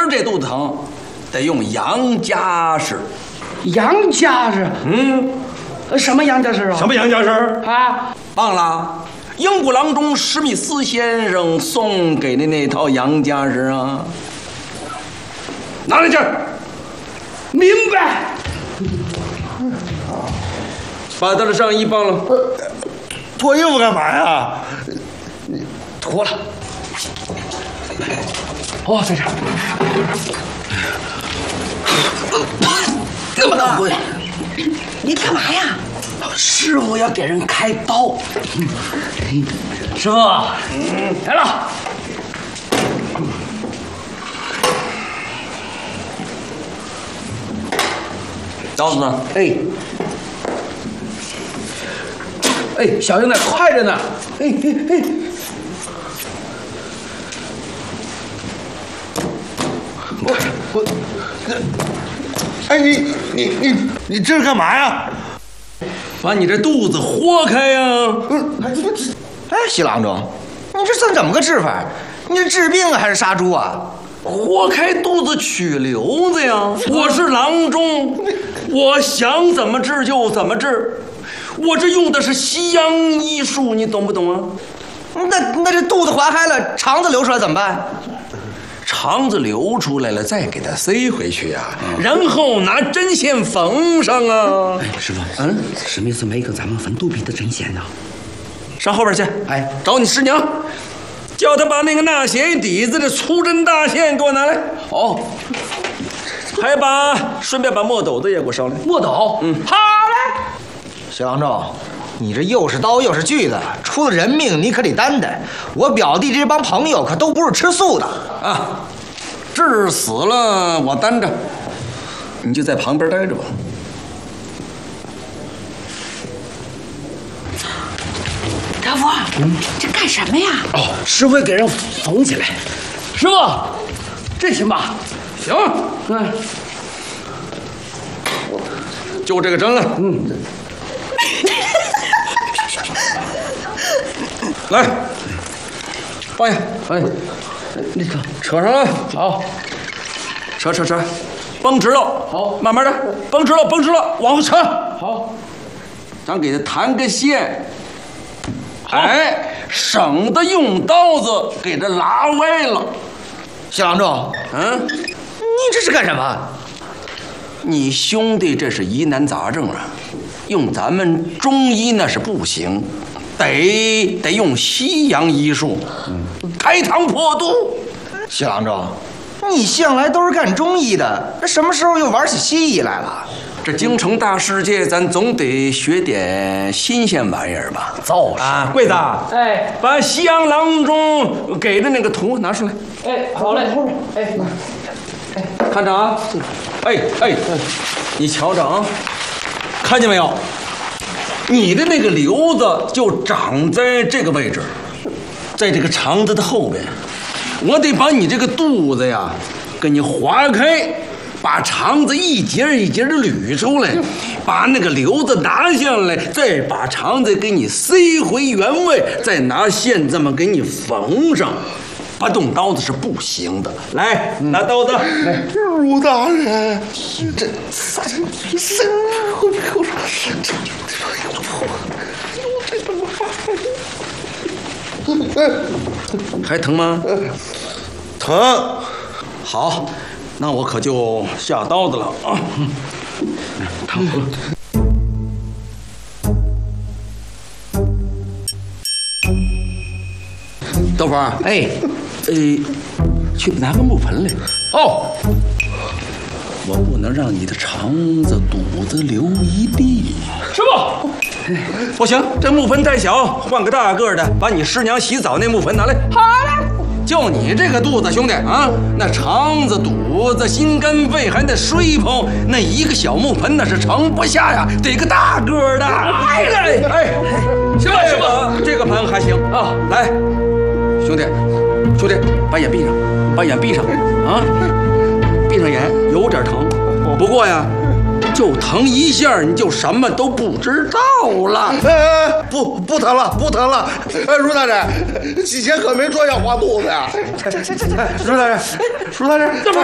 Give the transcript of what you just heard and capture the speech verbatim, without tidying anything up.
这肚子疼，得用杨家式。 杨家式？ 嗯， 什么杨家式啊？ 什么杨家式啊？ 忘了，英国郎中史密斯先生送给的那套杨家式啊。拿来这儿。 明白。 把他的上衣帮了。 脱衣服干嘛呀？ 脱了。哦，在这儿。 这么大回， 你干嘛呀？师傅要给人开刀。师傅，嗯，来了。 刀子呢？ 哎，哎，小兄弟，快着呢！哎哎哎！ 我我，哎，你你你你这是干嘛呀？ 把你这肚子豁开呀！ 嗯， 哎，徐郎中，你这算怎么个治法？你是治病啊，还是杀猪啊？ 豁开肚子取瘤子呀！我是郎中，我想怎么治就怎么治，我这用的是西洋医术，你懂不懂啊？ 那那这肚子划开了，肠子流出来怎么办？ 肠子流出来了，再给它塞回去呀、啊，嗯、然后拿针线缝上啊。 哎，师傅，嗯，史密斯没给咱们缝肚皮的针线呢。 上后边去， 哎， 找你师娘。叫他把那个纳鞋底子的粗针大线给我拿来。 好， 还把顺便把墨斗子也给我捎来。 墨斗，嗯，好嘞。 徐郎中，你这又是刀又是锯子，出了人命你可得担待。我表弟这帮朋友可都不是吃素的啊，治死了我担着，你就在旁边待着吧。 德福，嗯，这干什么呀？ 哦，师傅给人缝起来。师傅，这行吧？ 行， 嗯， 就这个针了。嗯，来，放下， 哎，立刻扯上来。 好， 扯扯扯，绷直了。 好， 慢慢的，绷直了，绷直了，往后扯。 好， 咱给它弹个线。哎，省得用刀子给它拉歪了。 徐郎中， 嗯， 你这是干什么？ 你兄弟这是疑难杂症啊，用咱们中医那是不行，得得用西洋医术，嗯，开膛破肚。 徐郎中，你向来都是干中医的，这什么时候又玩起西医来了？ 这京城大世界，咱总得学点新鲜玩意儿吧？ 就是啊，贵子， 哎， 把西洋郎中给的那个图拿出来。 哎，好嘞，哎， 哎，看着啊，哎哎，你瞧着啊，看见没有？你的那个瘤子就长在这个位置，在这个肠子的后边。我得把你这个肚子呀，给你划开。把肠子一节一节的捋出来，把那个瘤子拿下来，再把肠子给你塞回原位，再拿线这么给你缝上。不动刀子是不行的。来，拿刀子。 卢大人，这三生后后这这怎么办？ 还疼吗？ 疼。 好。那我可就下刀子了啊！ 疼不？ 豆腐， 哎， 呃，去拿个木盆来。 哦， 我不能让你的肠子、肚子流一地。 师傅， 不行，这木盆太小，换个大个的，把你师娘洗澡那木盆拿来。 好嘞。 就你这个肚子，兄弟啊，那肠子、肚子、心肝肺还得水泡，那一个小木盆那是盛不下呀，得个大个的。 哎来， 哎，行吧行吧，这个盆还行啊。来，兄弟，兄弟，把眼闭上，把眼闭上啊，闭上眼，有点疼，不过呀，就疼一下，你就什么都不知道了。 哎，不不疼了，不疼了。哎，卢大人，以前可没这样划肚子呀。 这这这这，舒大人，舒大人， 这不是